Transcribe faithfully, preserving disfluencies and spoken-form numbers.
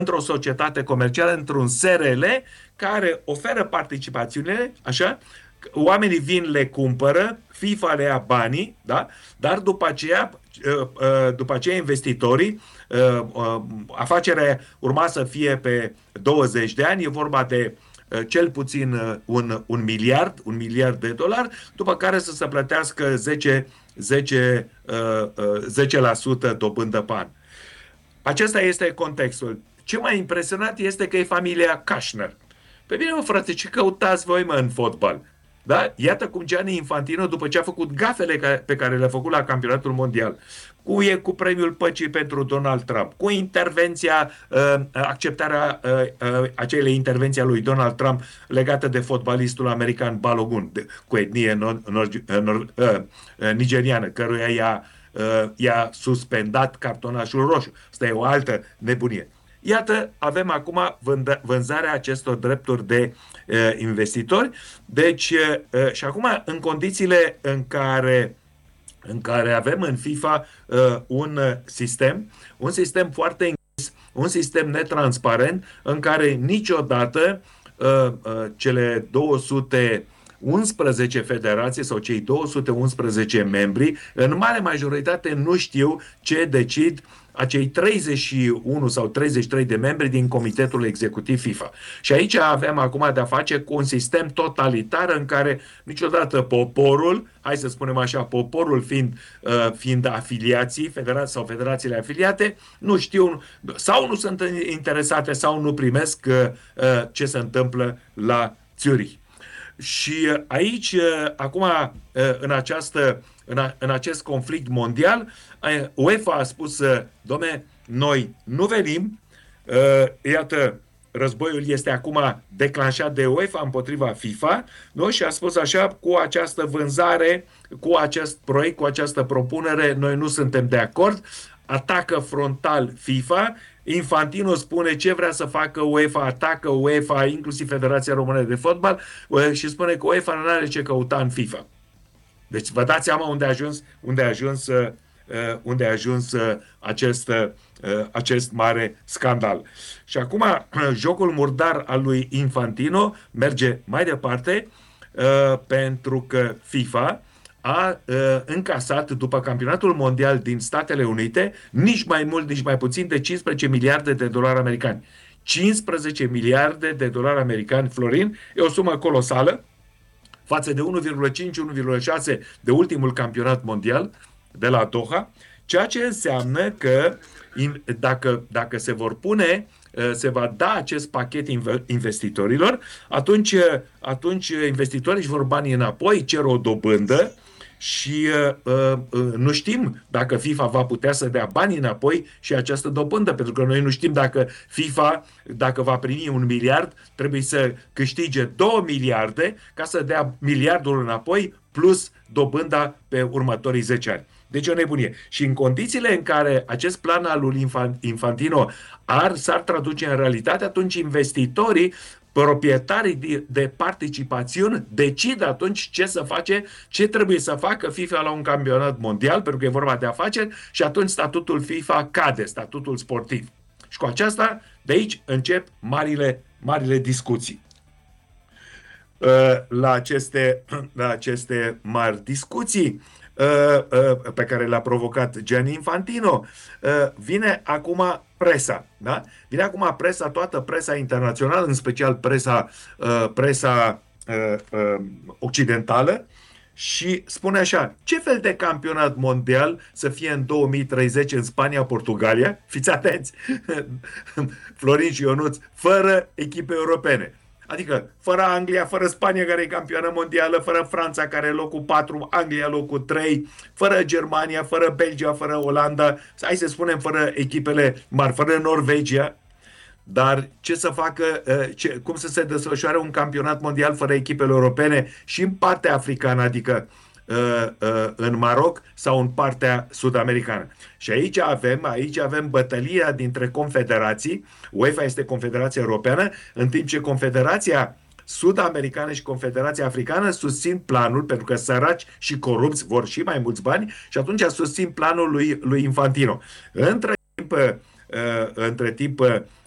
într-o societate comercială, într-un S R L care oferă participațiunile, așa, oamenii vin, le cumpără, FIFA le ia banii, da? Dar după aceea, după aceea investitorii, afacerea urma să fie pe douăzeci de ani, e vorba de cel puțin un, un miliard, un miliard de dolari, după care să se plătească zece, zece, zece la sută dobândă pe an. Acesta este contextul. Ce m-a impresionat este că e familia Kushner. Pe bine, mă, frate, ce căutați voi, mă, în fotbal? Da? Iată cum Gianni Infantino, după ce a făcut gafele pe care le-a făcut la campionatul mondial, cu, e, cu premiul păcii pentru Donald Trump, cu intervenția, uh, acceptarea uh, uh, acelei intervenții a lui Donald Trump legată de fotbalistul american Balogun, de, cu etnie nor, nor, nor, uh, uh, nigeriană, căruia i-a, uh, i-a suspendat cartonașul roșu. Asta e o altă nebunie. Iată, avem acum vânzarea acestor drepturi de uh, investitori. Deci, uh, și acum, în condițiile în care, în care avem în FIFA uh, un sistem, un sistem foarte închis, un sistem netransparent, în care niciodată uh, uh, cele două sute unsprezece federații sau cei două sute unsprezece membri, în mare majoritate nu știu ce decid acei treizeci și unu sau treizeci și trei de membri din Comitetul Executiv FIFA. Și aici avem acum de-a face cu un sistem totalitar în care niciodată poporul, hai să spunem așa, poporul fiind, uh, fiind afiliații, federații sau federațiile afiliate, nu știu sau nu sunt interesate sau nu primesc uh, ce se întâmplă la Zurich. Și aici, acum, în, această, în, a, în acest conflict mondial, UEFA a spus, dom'le, noi nu venim, iată, războiul este acum declanșat de UEFA împotriva FIFA, nu? Și a spus așa, cu această vânzare, cu acest proiect, cu această propunere, noi nu suntem de acord, atacă frontal FIFA. Infantino spune ce vrea să facă UEFA, atacă UEFA, inclusiv Federația Română de Fotbal, și spune că UEFA nu are ce căuta în FIFA. Deci vă dați seama unde a ajuns, unde a ajuns, unde a ajuns acest, acest mare scandal. Și acum jocul murdar al lui Infantino merge mai departe, pentru că FIFA a uh, încasat după campionatul mondial din Statele Unite nici mai mult, nici mai puțin de cincisprezece miliarde de dolari americani. cincisprezece miliarde de dolari americani, Florin, e o sumă colosală față de unu virgulă cinci - unu virgulă șase de ultimul campionat mondial de la Doha, ceea ce înseamnă că in, dacă, dacă se vor pune, se va da acest pachet investitorilor, atunci, atunci investitorii își vor banii înapoi, cer o dobândă și uh, uh, nu știm dacă FIFA va putea să dea banii înapoi și această dobândă, pentru că noi nu știm dacă FIFA, dacă va primi un miliard, trebuie să câștige două miliarde ca să dea miliardul înapoi plus dobânda pe următorii zece ani. Deci o nebunie. Și în condițiile în care acest plan al lui Infantino ar, s-ar traduce în realitate, atunci investitorii, proprietarii de, de participațiuni decid atunci ce să face, ce trebuie să facă FIFA la un campionat mondial, pentru că e vorba de afaceri, și atunci statutul FIFA cade, statutul sportiv. Și cu aceasta, de aici încep marile, marile discuții. La aceste, la aceste mari discuții pe care le-a provocat Gianni Infantino, vine acum presa, da? Vine acum presa, toată presa internațională, în special presa, presa occidentală, și spune așa: ce fel de campionat mondial să fie în două mii treizeci în Spania, Portugalia? Fiți atenți, Florin și Ionuț, fără echipe europene. Adică fără Anglia, fără Spania, care e campioană mondială, fără Franța, care e locul patru, Anglia locul trei, fără Germania, fără Belgia, fără Olanda, hai să spunem fără echipele mari, fără Norvegia. Dar ce să facă, ce, cum să se desfășoare un campionat mondial fără echipele europene și în partea africană, adică în Maroc sau în partea sud-americană. Și aici avem, aici avem bătălia dintre confederații. UEFA este Confederația Europeană, în timp ce Confederația Sud-Americană și Confederația Africană susțin planul, pentru că săraci și corupți vor și mai mulți bani, și atunci susțin planul lui, lui Infantino. Între timp, între timp